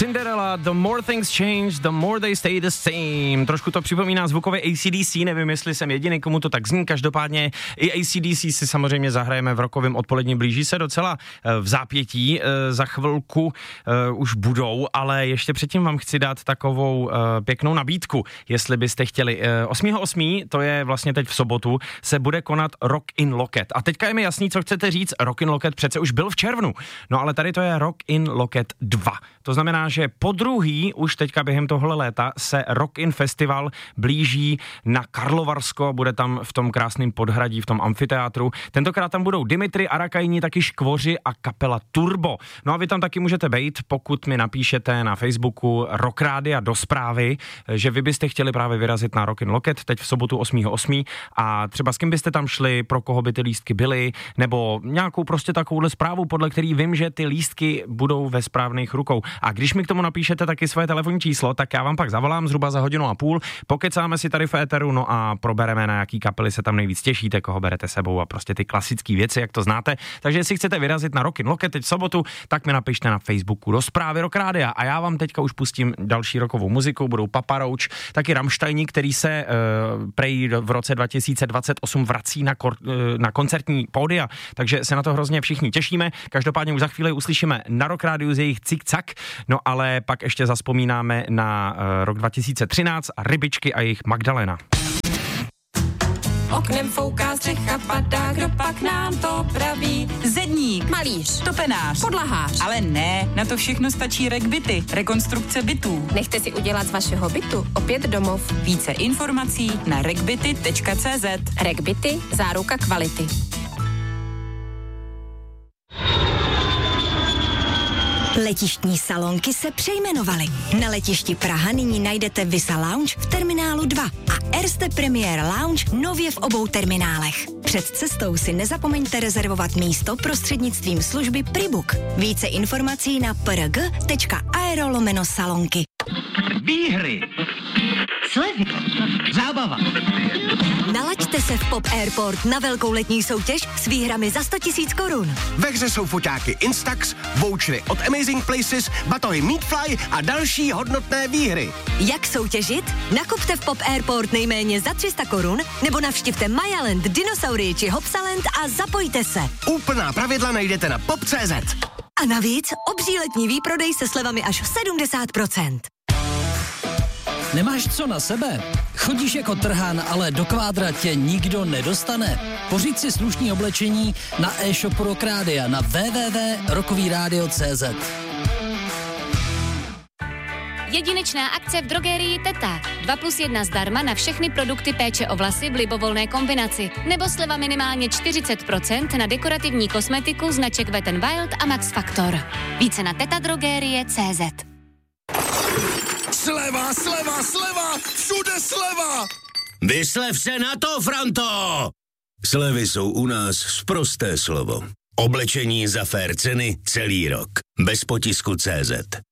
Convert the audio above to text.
Cinderella, the more things change, the more they stay the same. Trošku to připomíná zvukově AC/DC, nevím, jestli jsem jediný, komu to tak zní. Každopádně i AC/DC si samozřejmě zahrajeme v rokovém odpolední, blíží se docela v zápětí, za chvilku už budou, ale ještě předtím vám chci dát takovou pěknou nabídku, jestli byste chtěli. 8.8., to je vlastně teď v sobotu, se bude konat Rock in Loket. A teďka je mi jasný, co chcete říct, Rock in Loket přece už byl v červnu. No ale tady to je Rock in Loket 2. To znamená, že po druhý už teďka během tohle léta se Rock in Festival blíží na Karlovarsko, bude tam v tom krásném podhradí, v tom amfiteátru. Tentokrát tam budou Dimitri, Arakajní, taky Škvoři a kapela Turbo. No a vy tam taky můžete bejt, pokud mi napíšete na Facebooku Rock Rádia do zprávy, že vy byste chtěli právě vyrazit na Rock in Loket teď v sobotu 8.8. a třeba s kým byste tam šli, pro koho by ty lístky byly, nebo nějakou prostě takovouhle zprávu, podle který vím, že ty lístky budou ve správných rukou. A když mi k tomu napíšete taky svoje telefonní číslo, tak já vám pak zavolám zhruba za 1.5 hodiny, pokecáme si tady v éteru, no a probereme, na jaký kapely se tam nejvíc těšíte, koho berete sebou a prostě ty klasické věci, jak to znáte. Takže jestli chcete vyrazit na Rock in Loket teď v sobotu, tak mi napište na Facebooku do zprávy Rock Rádia a já vám teďka už pustím další rockovou muziku, budou Papa Roach, taky Rammsteini, který se prej v roce 2028 vrací na koncertní pódia, takže se na to hrozně všichni těšíme. Každopádně už za chvíli uslyšíme na Rock Rádiu z jejich Cik-Cak, no ale pak ještě zazpomínáme na rok 2013 a Rybičky a jejich Magdalena. Oknem fouká, střecha padá, kdo pak nám to praví? Zedník, Malíř, topenář, podlahář. ale ne, na to všechno stačí RegBity, rekonstrukce bytů. Nechte si udělat z vašeho bytu opět domov. Více informací na regbity.cz. RegBity, záruka kvality. Letištní salonky se přejmenovaly. Na letišti Praha nyní najdete Visa Lounge v terminálu 2 a Erste Premier Lounge nově v obou terminálech. Před cestou si nezapomeňte rezervovat místo prostřednictvím služby Pribook. Více informací na prg.aero/salonky. Výhry, slevy, zábava. Nalaďte se v Pop Airport na velkou letní soutěž s výhrami za 100 000 korun. Ve hře jsou foťáky Instax, vouchery od Amazing Places, batohy Meatfly a další hodnotné výhry. Jak soutěžit? Nakupte v Pop Airport nejméně za 300 korun nebo navštivte Mayaland, Dinosaurii či Hopsaland a zapojte se. Úplná pravidla najdete na pop.cz. A navíc obří letní výprodej se slevami až 70%. Nemáš co na sebe? Chodíš jako trhán, ale do kvádra tě nikdo nedostane? Pořiď si slušný oblečení na e-shopu Rock Rádia na www.rockovyradio.cz. Jedinečná akce v drogerii Teta. 2+1 zdarma na všechny produkty péče o vlasy v libovolné kombinaci. Nebo sleva minimálně 40% na dekorativní kosmetiku značek Wet n Wild a Max Factor. Více na tetadrogerie.cz. Sleva, sleva, sleva! Všude sleva! Vyslev se na to, Franto! Slevy jsou u nás sprosté slovo. Oblečení za fér ceny celý rok. Bez potisku CZ.